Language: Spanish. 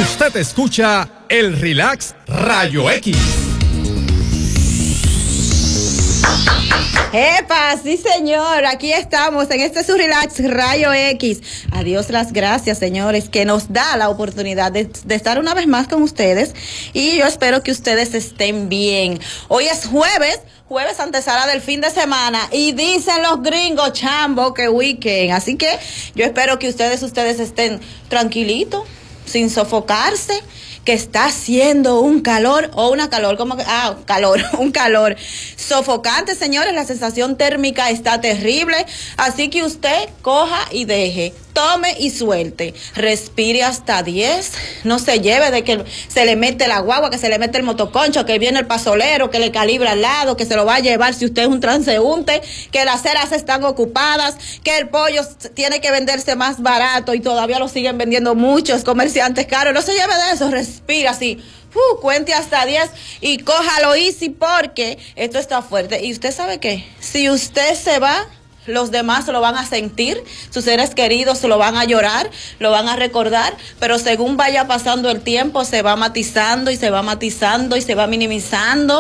Usted escucha el Relax Rayo X. ¡Epa! Sí, señor, aquí estamos en este su Relax Rayo X. A Dios las gracias, señores, que nos da la oportunidad de estar una vez más con ustedes, y yo espero que ustedes estén bien. Hoy es jueves antesala del fin de semana, y dicen los gringos, chambo, que weekend. Así que yo espero que ustedes estén tranquilitos, sin sofocarse, que está haciendo un calor o una calor, como que, un calor sofocante, señores. La sensación térmica está terrible, así que usted coja y deje, tome y suelte, respire hasta 10, no se lleve de que se le mete la guagua, que se le mete el motoconcho, que viene el pasolero, que le calibra al lado, que se lo va a llevar si usted es un transeúnte, que las ceras están ocupadas, que el pollo tiene que venderse más barato y todavía lo siguen vendiendo muchos comerciantes caros. No se lleve de eso, respira así, cuente hasta 10 y cójalo easy, porque esto está fuerte. Y usted sabe que si usted se va, los demás lo van a sentir, sus seres queridos lo van a llorar, lo van a recordar, pero según vaya pasando el tiempo se va matizando y se va matizando y se va minimizando